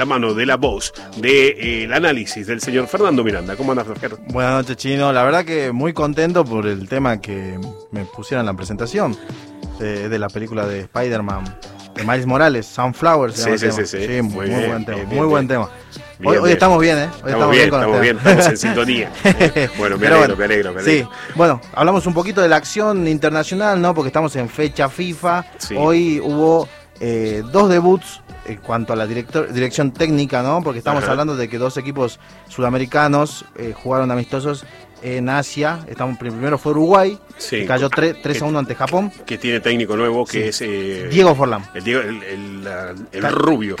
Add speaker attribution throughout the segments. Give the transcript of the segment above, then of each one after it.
Speaker 1: La mano de la voz del análisis del señor Fernando Miranda. ¿Cómo andas, Fer?
Speaker 2: Buenas noches, Chino. La verdad que muy contento por el tema que me pusieron en la presentación de la película de Spider-Man, de Miles Morales, Sunflower.
Speaker 1: Sí.
Speaker 2: Muy buen tema.
Speaker 1: Muy buen tema.
Speaker 2: Hoy estamos bien, ¿eh? Hoy
Speaker 1: estamos bien, estamos en sintonía. Bueno, me alegro.
Speaker 2: Sí, bueno, hablamos un poquito de la acción internacional, ¿no? Porque estamos en fecha FIFA. Sí. Hoy hubo 2 debuts en cuanto a la dirección técnica, ¿no? Porque estamos hablando de que 2 equipos sudamericanos jugaron amistosos en Asia. Primero fue Uruguay, que cayó 3-1 ante Japón. Que
Speaker 1: tiene técnico nuevo, que es
Speaker 2: Diego Forlán.
Speaker 1: El rubio.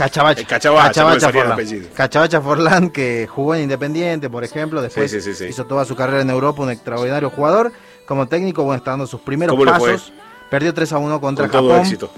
Speaker 2: Cachabacha Forlán, que jugó en Independiente, por ejemplo. Después hizo toda su carrera en Europa, un extraordinario jugador. Como técnico, bueno, está dando sus primeros pasos. Perdió 3-1 contra Japón.
Speaker 1: Todo éxito.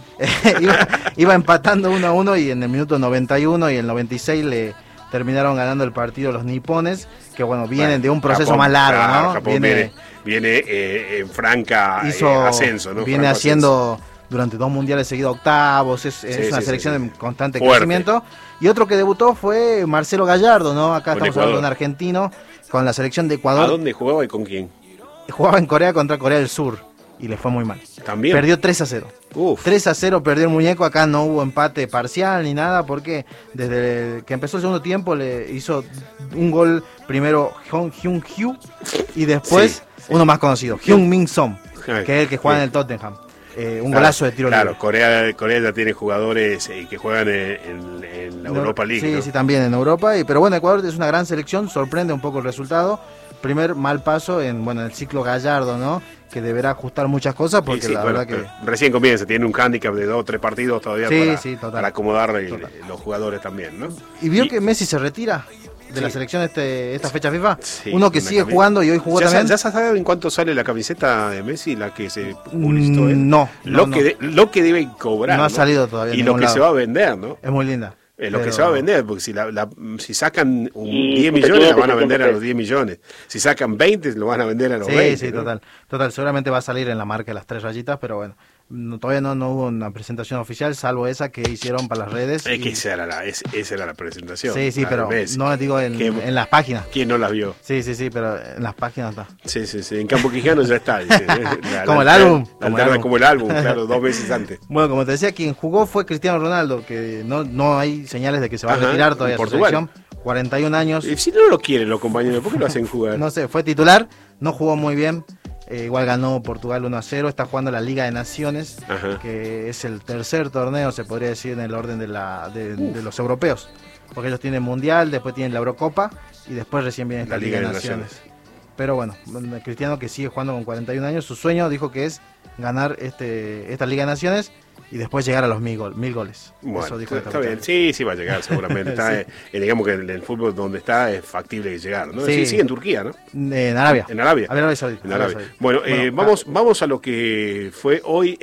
Speaker 2: iba empatando 1-1 y en el minuto 91 y el 96 le terminaron ganando el partido los nipones, que bueno, vienen de un proceso Japón, más largo, ¿no?
Speaker 1: Japón viene en franca ascenso, ¿no?
Speaker 2: Viene haciendo durante 2 mundiales seguidos octavos, es una selección de constante crecimiento. Y otro que debutó fue Marcelo Gallardo, ¿no? Acá estamos hablando de un argentino con la selección de Ecuador.
Speaker 1: ¿A dónde jugaba y con quién?
Speaker 2: Jugaba en Corea contra Corea del Sur. Y le fue muy mal.
Speaker 1: ¿También?
Speaker 2: Perdió 3-0. 3-0 perdió el muñeco. Acá no hubo empate parcial ni nada, porque desde que empezó el segundo tiempo le hizo un gol primero Hyun Hyu y después uno más conocido, Hyun Min Son, que es el que juega en el Tottenham. Un golazo de tiro libre.
Speaker 1: Claro, Corea ya tiene jugadores que juegan en la Europa League.
Speaker 2: Sí,
Speaker 1: ¿no?
Speaker 2: sí, también en Europa. Pero bueno, Ecuador es una gran selección, sorprende un poco el resultado. Primer mal paso en el ciclo Gallardo, ¿no? Que deberá ajustar muchas cosas porque la verdad que...
Speaker 1: Recién comienza, tiene un hándicap de 2 o 3 partidos todavía para acomodar los jugadores también, ¿no?
Speaker 2: ¿Y vio que Messi se retira de la selección esta fecha FIFA? Uno que sigue jugando y hoy jugó también.
Speaker 1: ¿Ya sabes en cuánto sale la camiseta de Messi, la que se publicitó?
Speaker 2: No.
Speaker 1: Lo que debe cobrar.
Speaker 2: No ha salido todavía.
Speaker 1: Y lo que se va a vender, ¿no?
Speaker 2: Es muy linda.
Speaker 1: Lo que se va a vender, porque si sacan 10 millones, la van a vender a los 10 millones. Si sacan 20, lo van a vender a los 20.
Speaker 2: Sí, ¿no? Total. Seguramente va a salir en la marca de las 3 rayitas, pero bueno, todavía no hubo una presentación oficial, salvo esa que hicieron para las redes.
Speaker 1: Es que esa era la presentación.
Speaker 2: Sí, pero no digo en las páginas.
Speaker 1: ¿Quién no las vio?
Speaker 2: Sí, pero en las páginas está.
Speaker 1: Sí, en Campo Quijano ya está.
Speaker 2: Como el álbum.
Speaker 1: Como el álbum, claro, 2 meses antes.
Speaker 2: Bueno, como te decía, quien jugó fue Cristiano Ronaldo, que no hay señales de que se va a retirar todavía su selección. 41 años.
Speaker 1: Y si no lo quieren los compañeros, ¿por qué lo hacen jugar?
Speaker 2: No sé, fue titular, no jugó muy bien. Igual ganó Portugal 1-0, está jugando la Liga de Naciones, que es el tercer torneo, se podría decir, en el orden de los europeos. Porque ellos tienen Mundial, después tienen la Eurocopa y después recién viene esta Liga de Naciones. Pero bueno, Cristiano, que sigue jugando con 41 años, su sueño dijo que es ganar esta Liga de Naciones y después llegar a los 1000 goles.
Speaker 1: Bueno,
Speaker 2: eso dijo
Speaker 1: está bien. Sí, va a llegar seguramente. Digamos que en el fútbol donde está es factible llegar, ¿no? Sí, en Turquía, ¿no?
Speaker 2: En Arabia.
Speaker 1: En Arabia.
Speaker 2: Arabia Saudita.
Speaker 1: Bueno, vamos a lo que fue hoy.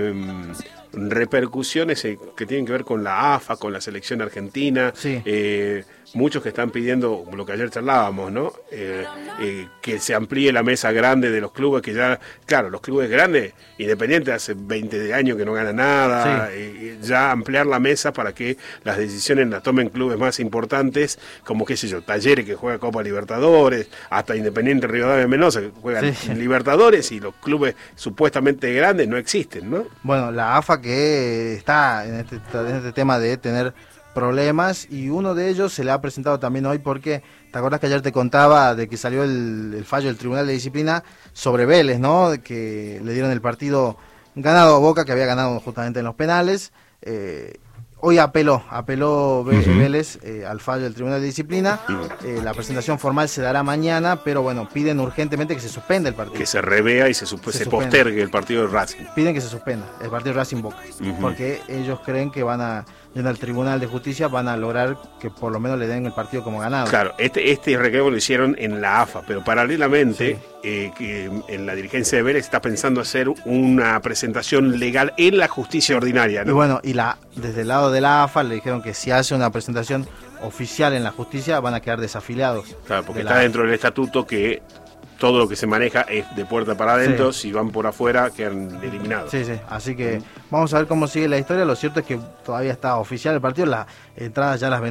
Speaker 1: Repercusiones que tienen que ver con la AFA, con la selección argentina. Muchos que están pidiendo, lo que ayer charlábamos, ¿no? Que se amplíe la mesa grande de los clubes, que ya, claro, los clubes grandes, Independiente hace 20 años que no gana nada, ya ampliar la mesa para que las decisiones las tomen clubes más importantes, como qué sé yo, Talleres que juega Copa Libertadores, hasta Independiente Rivadavia Mendoza que juegan Libertadores, y los clubes supuestamente grandes no existen, ¿no?
Speaker 2: Bueno, la AFA que está en este tema de tener problemas, y uno de ellos se le ha presentado también hoy porque, ¿te acuerdas que ayer te contaba de que salió el fallo del Tribunal de Disciplina sobre Vélez, ¿no? De que le dieron el partido ganado a Boca, que había ganado justamente en los penales. Hoy apeló Vélez al fallo del Tribunal de Disciplina. La presentación formal se dará mañana, pero bueno, piden urgentemente que se suspenda el partido.
Speaker 1: Que se revea y se postergue el partido de Racing.
Speaker 2: Piden que se suspenda el partido de Racing Boca, porque ellos creen que yendo al Tribunal de Justicia van a lograr que por lo menos le den el partido como ganado.
Speaker 1: Claro, este reclamo lo hicieron en la AFA, pero paralelamente que en la dirigencia de Vélez está pensando hacer una presentación legal en la justicia ordinaria, ¿no?
Speaker 2: Y bueno, desde el lado de la AFA le dijeron que si hace una presentación oficial en la justicia van a quedar desafiliados.
Speaker 1: Claro, porque está dentro del estatuto que todo lo que se maneja es de puerta para adentro, si van por afuera quedan eliminados.
Speaker 2: Así que vamos a ver cómo sigue la historia. Lo cierto es que todavía está oficial el partido, las entradas ya las